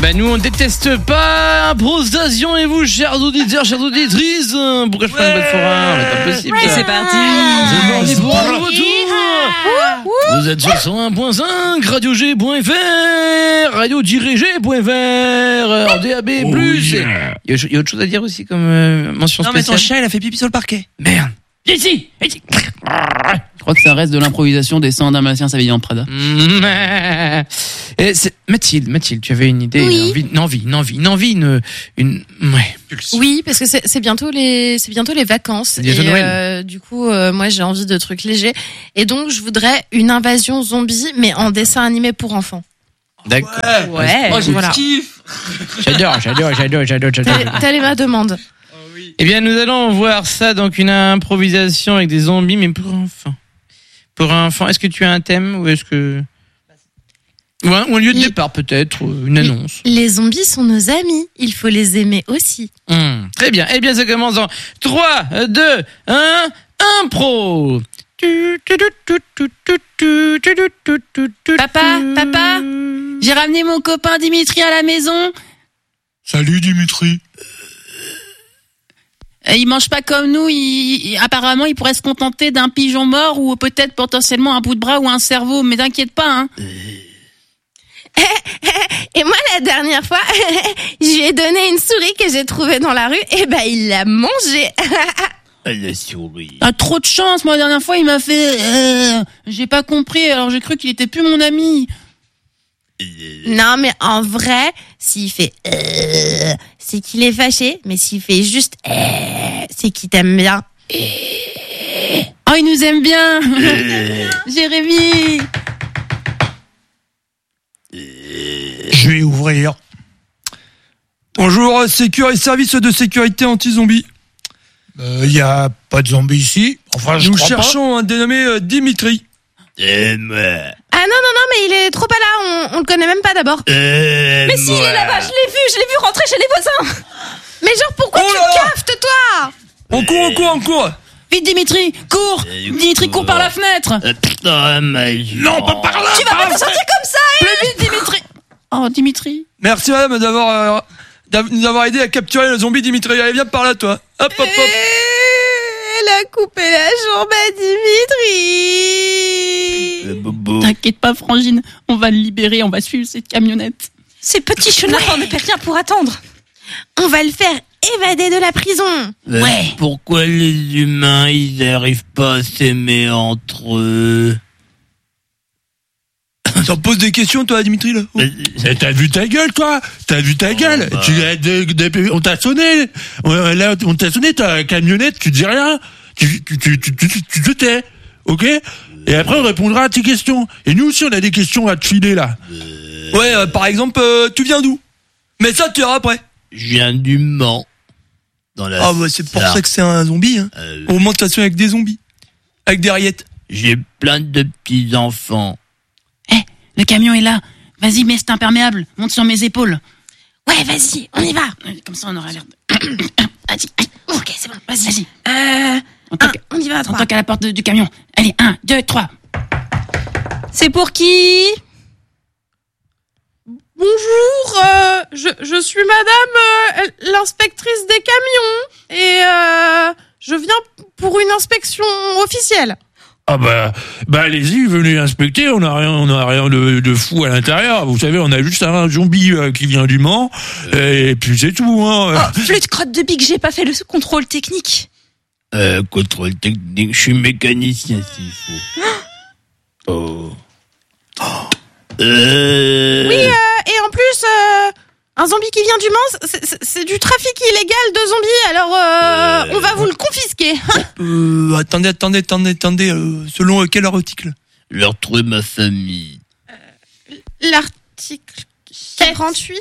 Ben nous on déteste pas improvisation et vous chers auditeurs, chères auditrices, pourquoi je fais un bête forain? C'est pas possible. Ouais, c'est parti. C'est bon, le retour. Vous êtes sur 101.5 radio-g.fr, radio-g.fr, DAB+. Il y a autre chose à dire aussi comme mention Non mais spéciale. ton chien il a fait pipi sur le parquet. Merde. Ici. Je crois que ça reste de l'improvisation des 100 Dalmatiens Savillan de Prada. Mathilde, tu avais une idée, Oui. une envie, ouais. Oui, parce que c'est bientôt les vacances. C'est bientôt Noël. Du coup, moi j'ai envie de trucs légers. Et donc je voudrais une invasion zombie, mais en dessin animé pour enfants. D'accord. Ouais. Oh, Voilà. kiffe. J'adore. Telle est ma demande. Eh bien, nous allons voir ça, donc une improvisation avec des zombies, mais pour enfants. Pour enfants, est-ce que tu as un thème ou est-ce que... ou un lieu de départ peut-être, une annonce. Les zombies sont nos amis, il faut les aimer aussi. Très bien. Eh bien, ça commence en 3, 2, 1, impro. Papa, j'ai ramené mon copain Dimitri à la maison. Salut Dimitri. Il mange pas comme nous, apparemment il pourrait se contenter d'un pigeon mort ou peut-être potentiellement un bout de bras ou un cerveau, mais t'inquiète pas, hein. Et moi, la dernière fois, je lui ai donné une souris que j'ai trouvée dans la rue, et ben il l'a mangée. La souris. Ah, trop de chance, moi la dernière fois il m'a fait... j'ai pas compris, alors j'ai cru qu'il était plus mon ami. Non, mais en vrai, s'il fait c'est qu'il est fâché, mais s'il fait juste c'est qu'il t'aime bien. Oh, il nous aime bien. Jérémy. Je vais ouvrir. Bonjour, service de sécurité anti-zombie. Y a pas de zombies ici. Enfin, je Nous crois cherchons un dénommé Dimitri. Ah non, mais il est trop pas là, on le connaît même pas d'abord. Mais si, il est là-bas, je l'ai vu rentrer chez les voisins. Mais genre, pourquoi Oh tu là là. cafetes, toi? On court. Vite Dimitri, cours. Dimitri, cours par la fenêtre. Non, pas par là. Tu vas pas te sortir comme ça. Plus vite Dimitri. Oh Dimitri. Merci madame nous avoir aidé à capturer le zombie Dimitri. Allez, viens par là, toi. Hop. Elle a coupé la jambe à Dimitri. T'inquiète pas Frangine, on va le libérer, on va suivre cette camionnette. Ces petits chenards ne paient rien pour attendre. On va le faire évader de la prison. Ouais. Pourquoi les humains, ils n'arrivent pas à s'aimer entre eux? T'en poses des questions, toi, Dimitri, là? T'as vu ta gueule, toi? T'as vu ta gueule? On t'a sonné. Là, on t'a sonné, ta camionnette, tu dis rien. Tu te tais. Ok? Et après, on répondra à tes questions. Et nous aussi, on a des questions à te filer, là. Ouais, par exemple, tu viens d'où? Mais ça, tu verras après. Je viens du Mans. Dans la Ah, bah, c'est pour ça que c'est un zombie, hein. Au moment de toute façon, avec des zombies. Avec des rillettes. J'ai plein de petits-enfants. Le camion est là. Vas-y, mets cet imperméable. Monte sur mes épaules. Ouais, vas-y, on y va. Comme ça, on aura l'air de... Vas-y. Ok, c'est bon, Vas-y. On y va à On trois. toque à la porte du camion. Allez, 1, 2, 3. C'est pour qui? Bonjour, je suis madame l'inspectrice des camions et je viens pour une inspection officielle. Ah bah allez-y, venez inspecter, on a rien de fou à l'intérieur. Vous savez, on a juste un zombie qui vient du Mans, et puis c'est tout, hein. Oh, flûte crotte de bique, j'ai pas fait le contrôle technique. Contrôle technique, je suis mécanicien s'il faut. Oui, et en plus, un zombie qui vient du Mans, c'est du trafic illégal de zombies, alors on va vous le confisquer. Attendez, selon quel article? Je vais retrouver ma famille. L'article 48,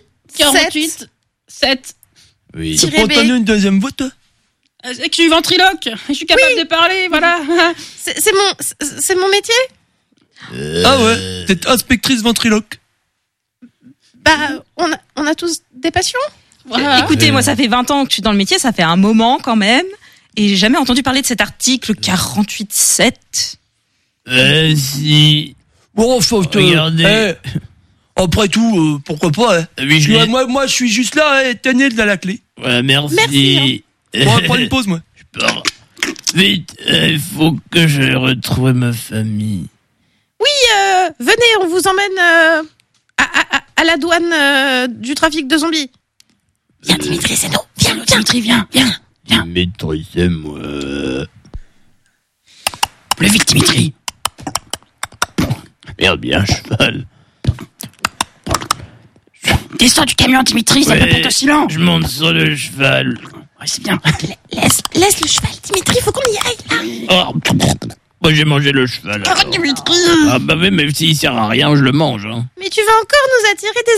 7. Oui. Tu peux entendre une deuxième voix, toi? C'est que je suis ventriloque. Je suis capable de parler, voilà. c'est mon métier. Ah ouais, t'es inspectrice ventriloque. Bah, on a tous des passions. Voilà. Écoutez, moi, ça fait 20 ans que je suis dans le métier, ça fait un moment quand même. Et j'ai jamais entendu parler de cet article 48.7. Si. Bon, faut Regardez. Après tout, pourquoi pas, hein. Oui, Tu vois, moi, je suis juste là, et tenez de la clé. Ouais, merci. Merci, On va prendre une pause, moi. Je pars. Vite, il faut que je retrouve ma famille. Venez, on vous emmène à la douane du trafic de zombies. Viens, Dimitri, c'est nous. Viens, Dimitri, viens. Dimitri, c'est moi. Plus vite, Dimitri. Merde, bien cheval. Descends du camion, Dimitri, ça peut pas être aussi lent. Je monte sur le cheval. Ouais, c'est bien. Laisse le cheval, Dimitri, faut qu'on y aille, là. Oh. Moi, j'ai mangé le cheval. Arrête, Dimitri. Ah bah oui, mais s'il sert à rien, je le mange. Hein. Mais tu vas encore nous attirer des